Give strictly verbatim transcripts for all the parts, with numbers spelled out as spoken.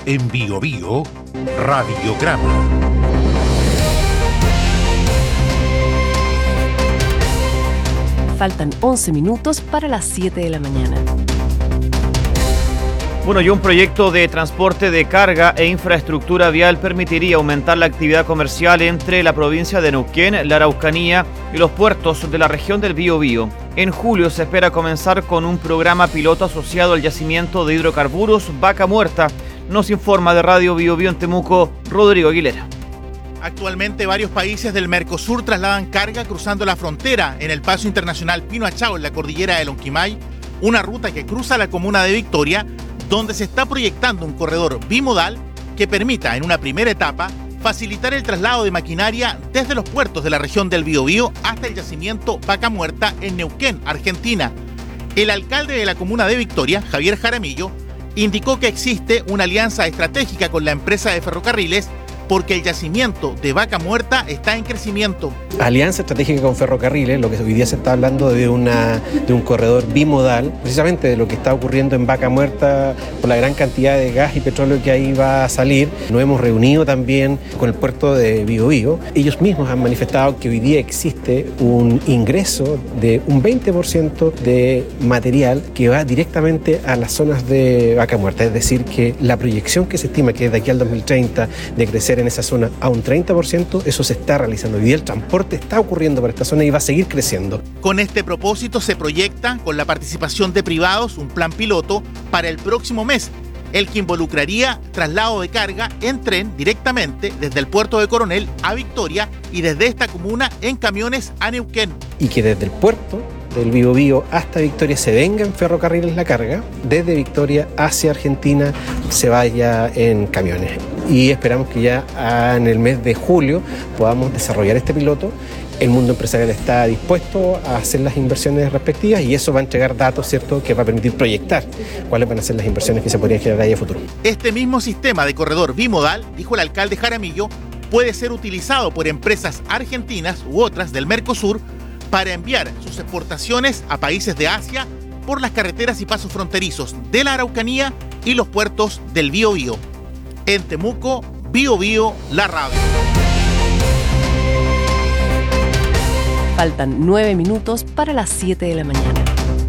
En Bio Bio, Radiograma. Faltan once minutos para las siete de la mañana. Bueno, y un proyecto de transporte de carga e infraestructura vial permitiría aumentar la actividad comercial entre la provincia de Neuquén, la Araucanía y los puertos de la región del Biobío. En julio se espera comenzar con un programa piloto asociado al yacimiento de hidrocarburos Vaca Muerta. Nos informa de Radio Biobío en Temuco, Rodrigo Aguilera. Actualmente varios países del Mercosur trasladan carga cruzando la frontera en el paso internacional Pino Achao en la cordillera de Lonquimay, una ruta que cruza la comuna de Victoria, donde se está proyectando un corredor bimodal que permita, en una primera etapa, facilitar el traslado de maquinaria desde los puertos de la región del Biobío hasta el yacimiento Vaca Muerta en Neuquén, Argentina. El alcalde de la comuna de Victoria, Javier Jaramillo, indicó que existe una alianza estratégica con la empresa de ferrocarriles porque el yacimiento de Vaca Muerta está en crecimiento. Alianza estratégica con ferrocarriles, lo que hoy día se está hablando de, una, de un corredor bimodal, precisamente de lo que está ocurriendo en Vaca Muerta por la gran cantidad de gas y petróleo que ahí va a salir. Nos hemos reunido también con el puerto de Biobío. Ellos mismos han manifestado que hoy día existe un ingreso de un veinte por ciento de material que va directamente a las zonas de Vaca Muerta. Es decir, que la proyección que se estima que es de aquí al dos mil treinta de crecer en esa zona a un treinta por ciento, eso se está realizando. Hoy día el transporte está ocurriendo para esta zona y va a seguir creciendo. Con este propósito se proyecta, con la participación de privados, un plan piloto para el próximo mes, el que involucraría traslado de carga en tren directamente desde el puerto de Coronel a Victoria y desde esta comuna en camiones a Neuquén. Y que desde el puerto del Biobío hasta Victoria se venga en ferrocarriles la carga, desde Victoria hacia Argentina se vaya en camiones. Y esperamos que ya en el mes de julio podamos desarrollar este piloto. El mundo empresarial está dispuesto a hacer las inversiones respectivas y eso va a entregar datos, ¿cierto?, que va a permitir proyectar cuáles van a ser las inversiones que se podrían generar ahí a futuro. Este mismo sistema de corredor bimodal, dijo el alcalde Jaramillo, puede ser utilizado por empresas argentinas u otras del Mercosur para enviar sus exportaciones a países de Asia por las carreteras y pasos fronterizos de la Araucanía y los puertos del Biobío. En Temuco, Biobío, la radio. Faltan nueve minutos para las siete de la mañana.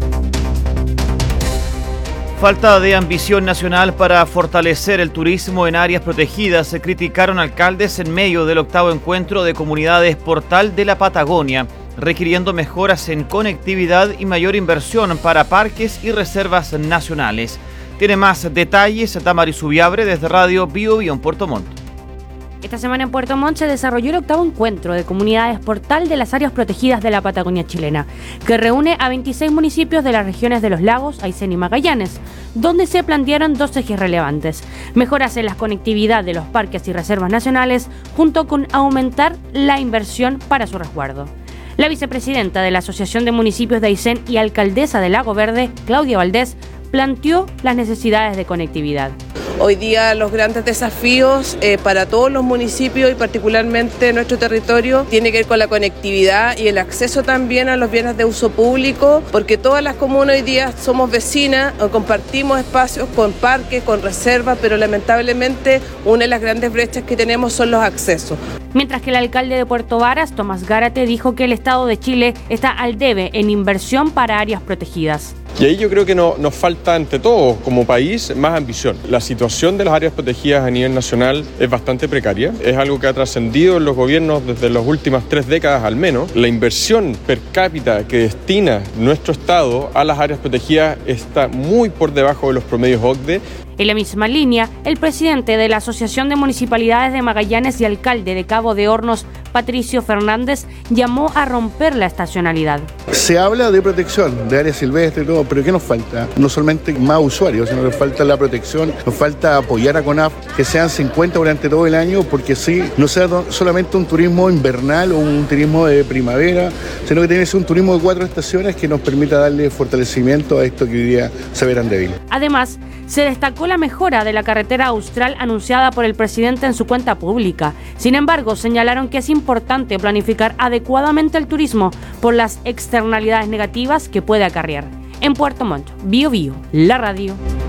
Falta de ambición nacional para fortalecer el turismo en áreas protegidas, se criticaron alcaldes en medio del octavo encuentro de comunidades Portal de la Patagonia, requiriendo mejoras en conectividad y mayor inversión para parques y reservas nacionales. Tiene más detalles Tamara Subiabre desde Radio Biobío en Puerto Montt. Esta semana en Puerto Montt se desarrolló el octavo encuentro de comunidades Portal de las áreas protegidas de la Patagonia chilena, que reúne a veintiséis municipios de las regiones de Los Lagos, Aysén y Magallanes, donde se plantearon dos ejes relevantes: mejoras en la conectividad de los parques y reservas nacionales, junto con aumentar la inversión para su resguardo. La vicepresidenta de la Asociación de Municipios de Aysén y alcaldesa de Lago Verde, Claudia Valdés, planteó las necesidades de conectividad. Hoy día los grandes desafíos eh, para todos los municipios y particularmente nuestro territorio tiene que ver con la conectividad y el acceso también a los bienes de uso público, porque todas las comunas hoy día somos vecinas o compartimos espacios con parques, con reservas, pero lamentablemente una de las grandes brechas que tenemos son los accesos. Mientras que el alcalde de Puerto Varas, Tomás Gárate, dijo que el Estado de Chile está al debe en inversión para áreas protegidas. Y ahí yo creo que no, nos falta, ante todo, como país, más ambición. La situación de las áreas protegidas a nivel nacional es bastante precaria. Es algo que ha trascendido en los gobiernos desde las últimas tres décadas al menos. La inversión per cápita que destina nuestro Estado a las áreas protegidas está muy por debajo de los promedios O C D E. En la misma línea, el presidente de la Asociación de Municipalidades de Magallanes y alcalde de Cabo de Hornos, Patricio Fernández, llamó a romper la estacionalidad. Se habla de protección, de áreas silvestres y todo, pero ¿qué nos falta? No solamente más usuarios, sino que nos falta la protección, nos falta apoyar a CONAF, que sean cincuenta durante todo el año, porque sí, no sea solamente un turismo invernal o un turismo de primavera, sino que tiene que ser un turismo de cuatro estaciones que nos permita darle fortalecimiento a esto que hoy día se verán débil. Además, se destacó la mejora de la carretera austral anunciada por el presidente en su cuenta pública. Sin embargo, señalaron que es importante planificar adecuadamente el turismo por las externalidades negativas que puede acarrear. En Puerto Montt, Biobío, la radio.